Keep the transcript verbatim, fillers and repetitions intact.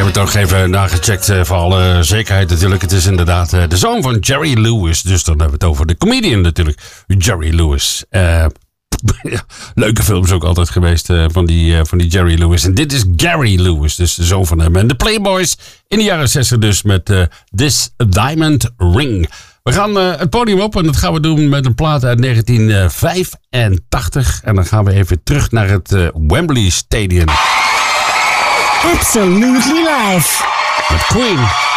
hebben we het ook even nagecheckt uh, voor alle zekerheid natuurlijk. Het is inderdaad uh, de zoon van Jerry Lewis. Dus dan hebben we het over de comedian natuurlijk. Jerry Lewis. Uh, leuke films ook altijd geweest uh, van, die, uh, van die Jerry Lewis. En dit is Gary Lewis, dus de zoon van hem. En de Playboys in de jaren zestig dus met uh, This Diamond Ring. We gaan uh, het podium op en dat gaan we doen met een plaat uit negentien vijfentachtig. En dan gaan we even terug naar het uh, Wembley Stadium. Absolutely live. Met Queen.